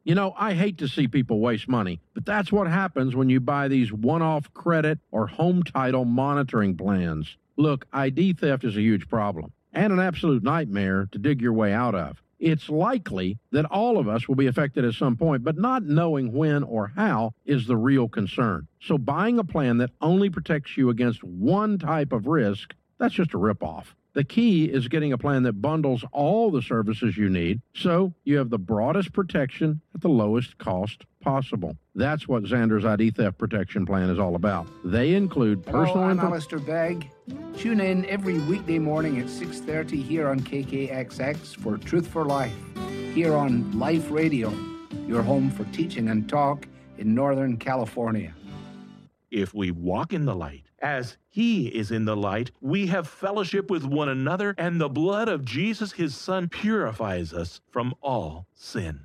You know, I hate to see people waste money, but that's what happens when you buy these one-off credit or home title monitoring plans. Look, ID theft is a huge problem and an absolute nightmare to dig your way out of. It's likely that all of us will be affected at some point, but not knowing when or how is the real concern. So buying a plan that only protects you against one type of risk, that's just a ripoff. The key is getting a plan that bundles all the services you need so you have the broadest protection at the lowest cost possible. That's what Xander's ID Theft Protection Plan is all about. They include personal I'm Alistair Begg. Tune in every weekday morning at 6:30 here on KKXX for Truth for Life, here on Life Radio, your home for teaching and talk in Northern California. If we walk in the light, as he is in the light, we have fellowship with one another, and the blood of Jesus, his Son, purifies us from all sin.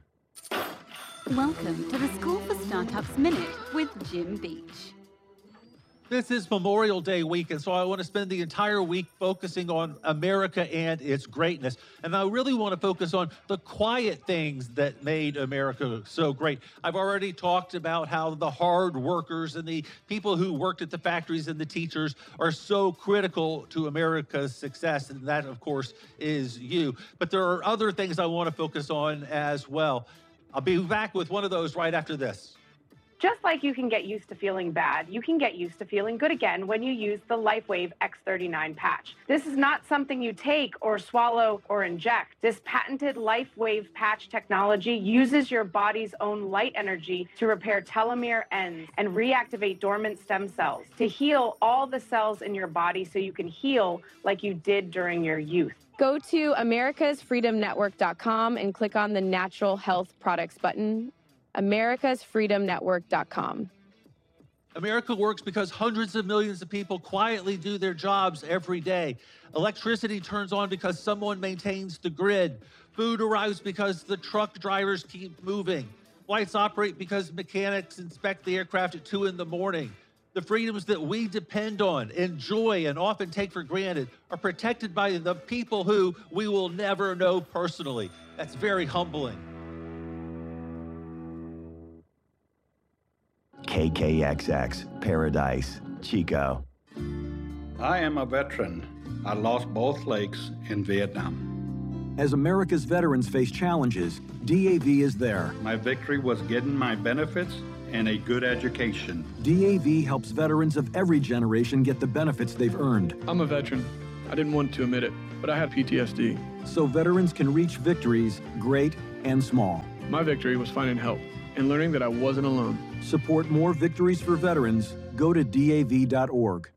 Welcome to the School for Startups Minute with Jim Beach. This is Memorial Day week, and so I want to spend the entire week focusing on America and its greatness. And I really want to focus on the quiet things that made America so great. I've already talked about how the hard workers and the people who worked at the factories and the teachers are so critical to America's success, and that, of course, is you. But there are other things I want to focus on as well. I'll be back with one of those right after this. Just like you can get used to feeling bad, you can get used to feeling good again when you use the LifeWave X39 patch. This is not something you take or swallow or inject. This patented LifeWave patch technology uses your body's own light energy to repair telomere ends and reactivate dormant stem cells to heal all the cells in your body so you can heal like you did during your youth. Go to americasfreedomnetwork.com and click on the Natural Health Products button. americasfreedomnetwork.com. America works because hundreds of millions of people quietly do their jobs every day. Electricity turns on because someone maintains the grid. Food arrives because the truck drivers keep moving. Flights operate because mechanics inspect the aircraft at 2 in the morning. The freedoms that we depend on, enjoy, and often take for granted are protected by the people who we will never know personally. That's very humbling. KKXX, Paradise, Chico. I am a veteran. I lost both legs in Vietnam. As America's veterans face challenges, DAV is there. My victory was getting my benefits and a good education. DAV helps veterans of every generation get the benefits they've earned. I'm a veteran. I didn't want to admit it, but I had PTSD. So veterans can reach victories, great and small. My victory was finding help and learning that I wasn't alone. Support more victories for veterans. Go to DAV.org.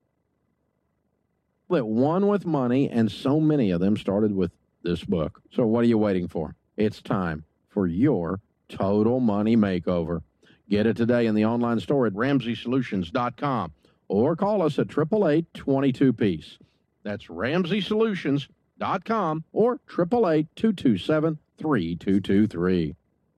That won with money, and so many of them started with this book. So what are you waiting for? It's time for your total money makeover. Get it today in the online store at RamseySolutions.com or call us at 888-22-PEACE. That's RamseySolutions.com or 888-227-3223.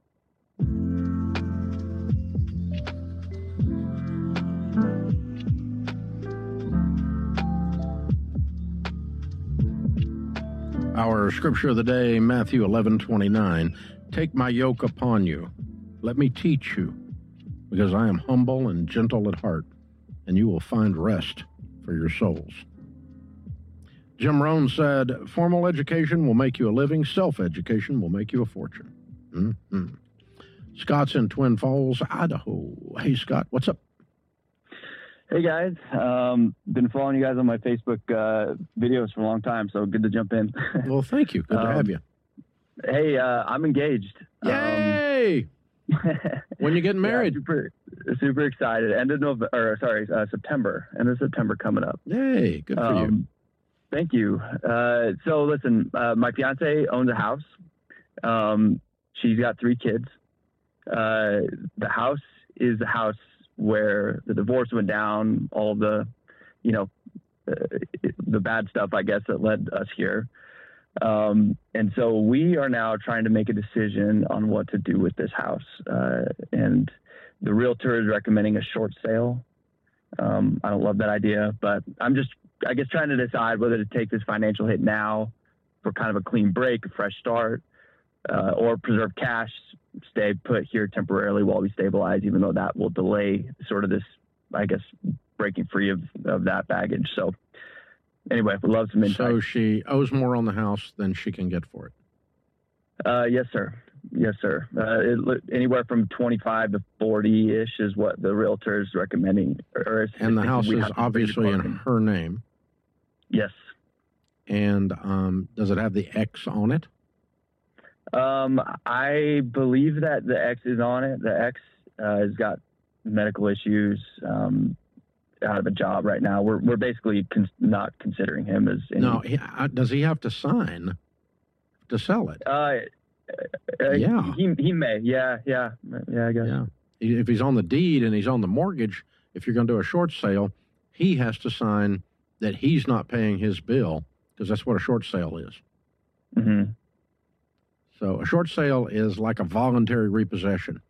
Our scripture of the day, Matthew 11:29. Take my yoke upon you. Let me teach you, because I am humble and gentle at heart, and you will find rest for your souls. Jim Rohn said, formal education will make you a living. Self-education will make you a fortune. Mm-hmm. Scott's in Twin Falls, Idaho. Hey, Scott, what's up? Hey, guys. Been following you guys on my Facebook videos for a long time, so good to jump in. Well, thank you. Good to have you. Hey, I'm engaged. Yay! When you getting married? Yeah, super excited. September. End of September coming up. Yay, good for you. Thank you. So listen, my fiance owns a house. She's got 3 kids. The house is the house where the divorce went down, all the, the bad stuff, I guess, that led us here. And so we are now trying to make a decision on what to do with this house. And the realtor is recommending a short sale. I don't love that idea, but I'm just, I guess, trying to decide whether to take this financial hit now for kind of a clean break, a fresh start, or preserve cash, stay put here temporarily while we stabilize, even though that will delay sort of this, I guess, breaking free of that baggage. So anyway, we love some insight. So she owes more on the house than she can get for it. Yes, sir. Yes, sir. Anywhere from 25 to 40-ish is what the realtor is recommending. And the house is obviously in her name. Yes. And does it have the X on it? I believe that the X is on it. The X has got medical issues, out of a job right now. We're basically not considering him as any... No, does he have to sign to sell it? Yeah. He may. Yeah, I guess. Yeah. If he's on the deed and he's on the mortgage, if you're going to do a short sale, he has to sign that he's not paying his bill, because that's what a short sale is. Mm-hmm. So a short sale is like a voluntary repossession.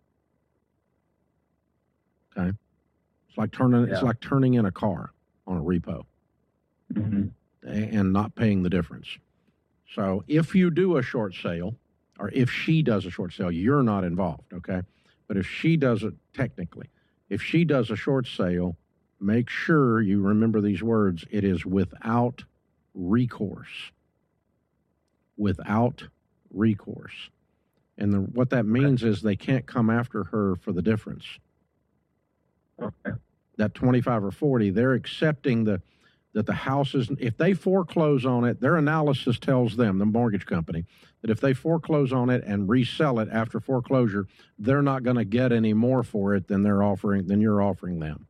Okay. It's like turning in a car on a repo. Mm-hmm. And not paying the difference. So if you do a short sale, or if she does a short sale, you're not involved, okay? But if she does it, technically, if she does a short sale, make sure you remember these words. It is without recourse. Without recourse. And what that means is they can't come after her for the difference. Okay. That 25 or 40, they're accepting that the house is, if they foreclose on it, their analysis tells them, the mortgage company, that if they foreclose on it and resell it after foreclosure, they're not going to get any more for it than you're offering them.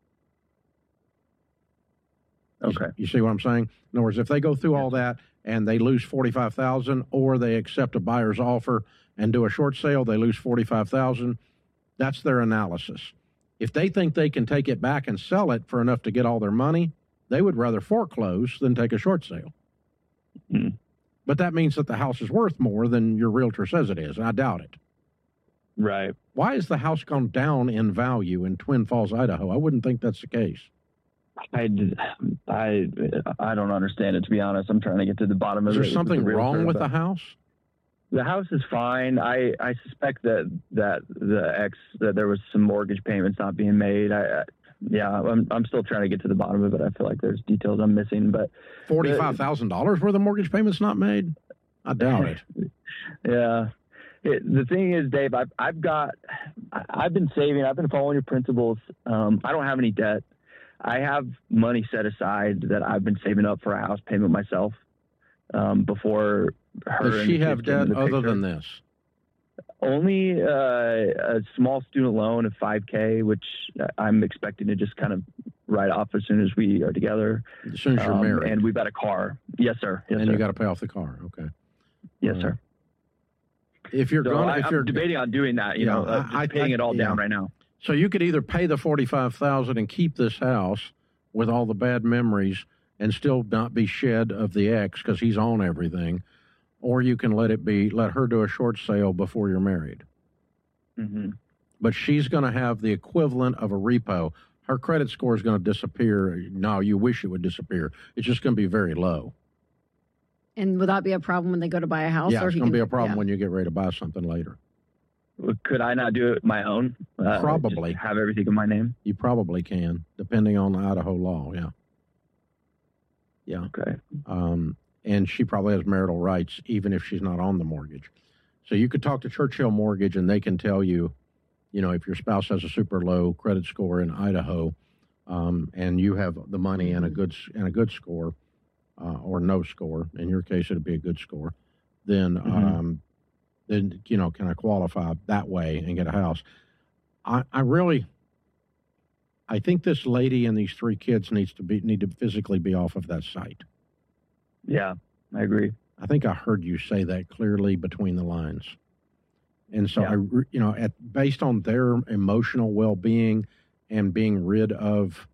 Okay. You see what I'm saying? In other words, if they go through all that and they lose $45,000, or they accept a buyer's offer and do a short sale, they lose $45,000. That's their analysis. If they think they can take it back and sell it for enough to get all their money, they would rather foreclose than take a short sale. Mm-hmm. But that means that the house is worth more than your realtor says it is, and I doubt it. Right. Why has the house gone down in value in Twin Falls, Idaho? I wouldn't think that's the case. I don't understand it, to be honest. I'm trying to get to the bottom of it. Is there something wrong with the house? The house is fine. I suspect that there was some mortgage payments not being made. I'm still trying to get to the bottom of it. I feel like there's details I'm missing, but $45,000 worth of mortgage payments not made? I doubt it. Yeah. The thing is, Dave, I've been saving. I've been following your principles. I don't have any debt. I have money set aside that I've been saving up for a house payment myself. Before her. Does she have debt other than this? Only a small student loan of $5,000, which I'm expecting to just kind of write off as soon as we are together. As soon as you're married. And we've got a car. Yes, sir. Yes, and sir. You got to pay off the car. Okay. Yes, sir. If you're I'm debating on doing that, paying it all down right now. So you could either pay the $45,000 and keep this house with all the bad memories and still not be shed of the ex because he's on everything, or you can let her do a short sale before you're married. Mm-hmm. But she's going to have the equivalent of a repo. Her credit score is going to disappear. No, you wish it would disappear. It's just going to be very low. And would that be a problem when they go to buy a house? Yeah, it's going to be a problem when you get ready to buy something later. Could I not do it my own? Probably. Just have everything in my name? You probably can, depending on Idaho law, yeah. Yeah. Okay. And she probably has marital rights, even if she's not on the mortgage. So you could talk to Churchill Mortgage, and they can tell you, if your spouse has a super low credit score in Idaho, and you have the money and a good score, or no score. In your case, it'd be a good score. Then, can I qualify that way and get a house? I think this lady and these 3 kids need to physically be off of that site. Yeah, I agree. I think I heard you say that clearly between the lines. And so, based on their emotional well-being and being rid of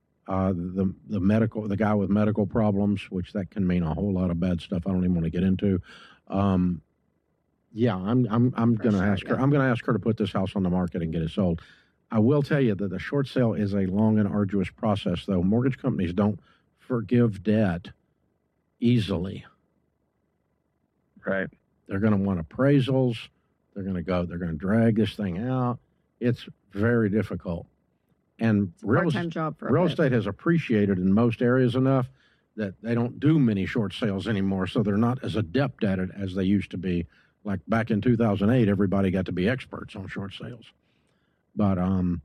the guy with medical problems, which that can mean a whole lot of bad stuff I don't even want to get into. I'm going to ask her. I'm going to ask her to put this house on the market and get it sold. I will tell you that the short sale is a long and arduous process, though. Mortgage companies don't forgive debt easily. Right. They're going to want appraisals. They're going to drag this thing out. It's very difficult. And Part-time job for a real bit. estate has appreciated in most areas enough that they don't do many short sales anymore, so they're not as adept at it as they used to be. Like back in 2008, everybody got to be experts on short sales. But,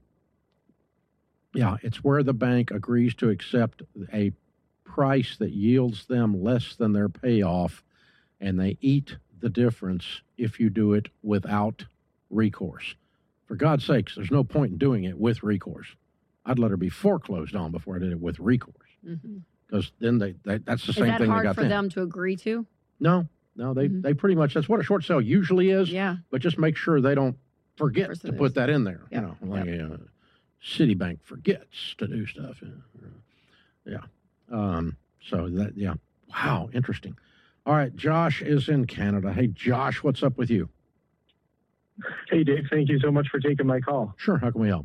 yeah, it's where the bank agrees to accept a price that yields them less than their payoff, and they eat the difference if you do it without recourse. For God's sakes, there's no point in doing it with recourse. I'd let her be foreclosed on before I did it with recourse. Because then that's the same Is that thing they hard got for then. them to agree to? No, they pretty much, that's what a short sale usually is. Yeah. But just make sure they don't forget to put that in there. Yeah. You know, like Citibank forgets to do stuff. Yeah. So that, yeah. Wow, interesting. All right, Josh is in Canada. Hey, Josh, what's up with you? Hey, Dave, thank you so much for taking my call. Sure, how can we help?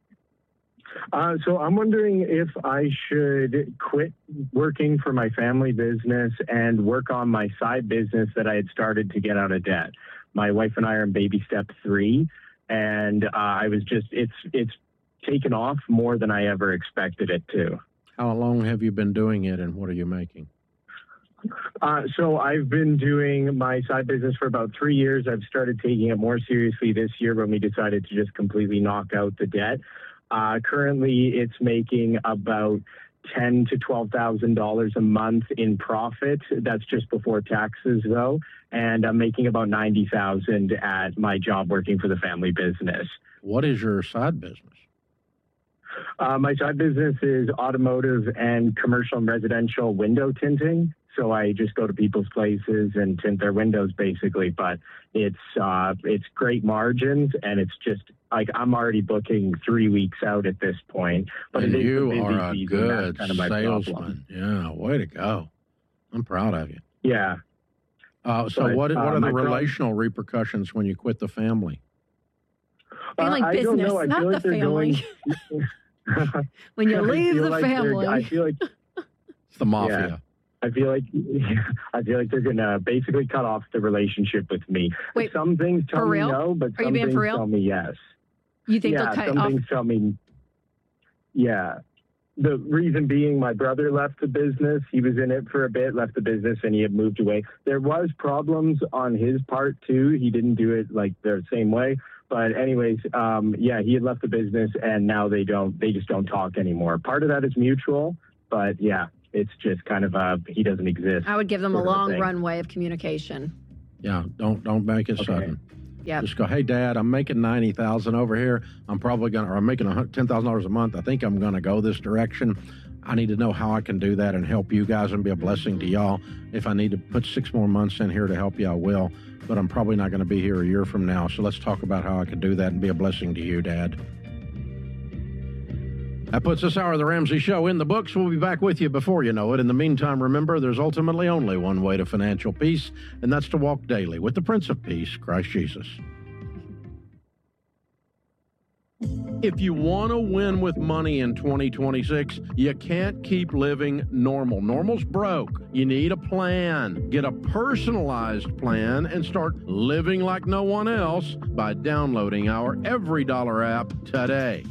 So I'm wondering if I should quit working for my family business and work on my side business that I had started to get out of debt. My wife and I are in baby step 3, and I was just, it's taken off more than I ever expected it to. How long have you been doing it, and what are you making? So I've been doing my side business for about 3 years. I've started taking it more seriously this year when we decided to just completely knock out the debt. Currently, it's making about $10,000 to $12,000 a month in profit. That's just before taxes, though. And I'm making about $90,000 at my job working for the family business. What is your side business? My side business is automotive and commercial and residential window tinting. So I just go to people's places and tint their windows, basically. But it's great margins, and it's just like I'm already booking 3 weeks out at this point. But And it is you the busy are a season. good That's kind of my salesman. problem. Yeah, way to go. I'm proud of you. Yeah. So But, what are the my relational repercussions when you quit the family? Feeling I don't business, know. I not feel the like they're family. When you I leave feel the like family. I feel like It's the mafia. Yeah. I feel like they're gonna basically cut off the relationship with me. Wait, some things tell for me real? no, but Are you some being things for real? tell me yes. You think Yeah, they'll cut some off? things tell me. Yeah, the reason being, my brother left the business. He was in it for a bit, left the business, and he had moved away. There was problems on his part too. He didn't do it like the same way. But anyways, yeah, he had left the business, and now they just don't talk anymore. Part of that is mutual, but yeah, it's just kind of he doesn't exist. I would give them a sort of long thing. runway of communication. Yeah, don't make it sudden. Yep. Just go, hey, Dad, I'm making $90,000 over here. I'm making $10,000 a month. I think I'm going to go this direction. I need to know how I can do that and help you guys and be a blessing to y'all. If I need to put 6 more months in here to help you, I will. But I'm probably not going to be here a year from now. So let's talk about how I can do that and be a blessing to you, Dad. That puts this hour of the Ramsey Show in the books. We'll be back with you before you know it. In the meantime, remember, there's ultimately only one way to financial peace, and that's to walk daily with the Prince of Peace, Christ Jesus. If you want to win with money in 2026, you can't keep living normal. Normal's broke. You need a plan. Get a personalized plan and start living like no one else by downloading our Every Dollar app today.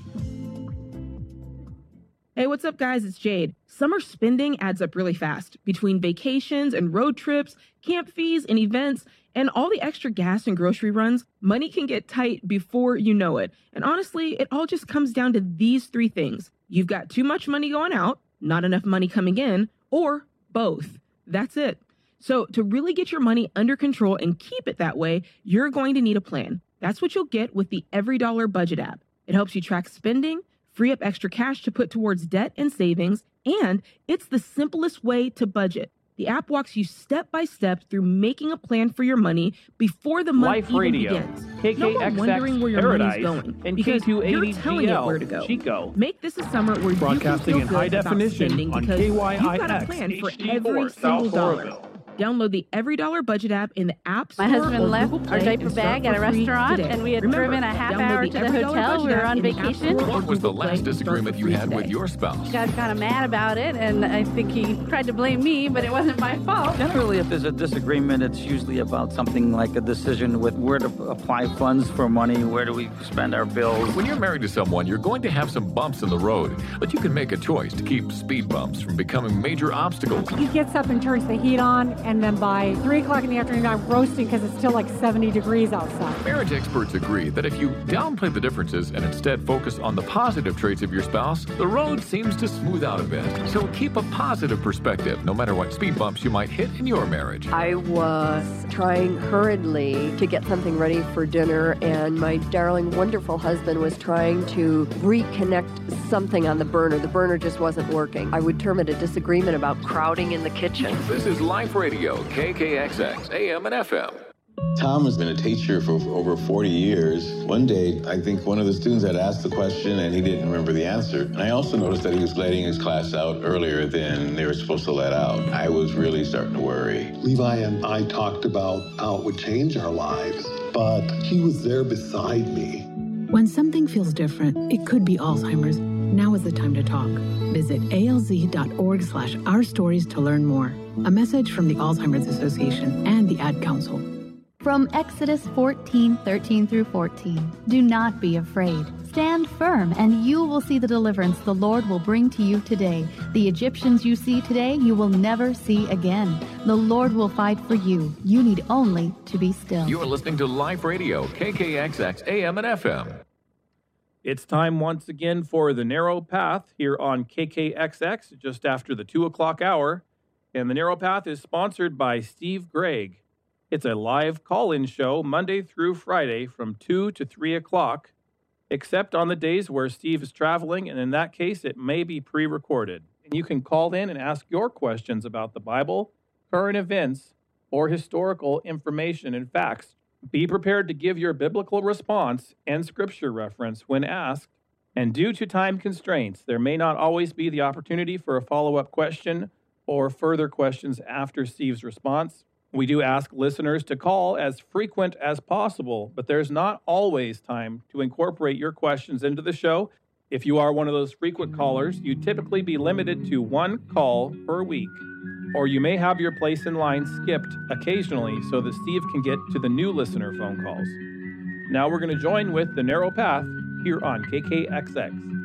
Hey, what's up, guys? It's Jade. Summer spending adds up really fast. Between vacations and road trips, camp fees and events, and all the extra gas and grocery runs, money can get tight before you know it. And honestly, it all just comes down to these 3 things. You've got too much money going out, not enough money coming in, or both. That's it. So to really get your money under control and keep it that way, you're going to need a plan. That's what you'll get with the Every Dollar Budget app. It helps you track spending, free up extra cash to put towards debt and savings, and it's the simplest way to budget. The app walks you step by step through making a plan for your money before the month Life even Radio, begins. KKXX No more wondering where your Paradise, money's going and because you're K280 telling it GL, where to go. Chico. Make this a summer where Broadcasting you in can feel high good about definition spending on because you've got a KYIX plan for HD4 every South single dollar. Oroville. Download the Every Dollar Budget app in the App Store. My husband or left Google our Play diaper and start bag at a for free restaurant, today. and we had Remember, driven a half download hour the to the Every Dollar hotel. Budget We were app on in the App vacation. Store or What was the Google Play last and start disagreement for you free had with today. your spouse? He got kind of mad about it, and I think he tried to blame me, but it wasn't my fault. Generally, if there's a disagreement, it's usually about something like a decision with where to apply funds for money, where do we spend our bills. When you're married to someone, you're going to have some bumps in the road, but you can make a choice to keep speed bumps from becoming major obstacles. He gets up and turns the heat on, and then by 3 o'clock in the afternoon, I'm roasting because it's still like 70 degrees outside. Marriage experts agree that if you downplay the differences and instead focus on the positive traits of your spouse, the road seems to smooth out a bit. So keep a positive perspective, no matter what speed bumps you might hit in your marriage. I was trying hurriedly to get something ready for dinner, and my darling, wonderful husband was trying to reconnect something on the burner. The burner just wasn't working. I would term it a disagreement about crowding in the kitchen. This is Life Radio, KKXX, AM and FM. Tom has been a teacher for over 40 years. One day, I think one of the students had asked the question and he didn't remember the answer. And I also noticed that he was letting his class out earlier than they were supposed to let out. I was really starting to worry. Levi and I talked about how it would change our lives, but he was there beside me. When something feels different, it could be Alzheimer's. Now is the time to talk. Visit alz.org/ourstories to learn more. A message from the Alzheimer's Association and the Ad Council. From Exodus 14:13 through 14, do not be afraid. Stand firm, and you will see the deliverance the Lord will bring to you today. The Egyptians you see today, you will never see again. The Lord will fight for you. You need only to be still. You're listening to Life Radio, KKXX, AM and FM. It's time once again for The Narrow Path here on KKXX, just after the 2 o'clock hour. And The Narrow Path is sponsored by Steve Gregg. It's a live call-in show Monday through Friday from 2 to 3 o'clock, except on the days where Steve is traveling, and in that case, it may be pre-recorded. And you can call in and ask your questions about the Bible, current events, or historical information and facts. Be prepared to give your biblical response and scripture reference when asked, and due to time constraints, there may not always be the opportunity for a follow-up question or further questions after Steve's response. We do ask listeners to call as frequent as possible, but there's not always time to incorporate your questions into the show. If you are one of those frequent callers, you'd typically be limited to one call per week, or you may have your place in line skipped occasionally so that Steve can get to the new listener phone calls. Now we're going to join with The Narrow Path here on KKXX.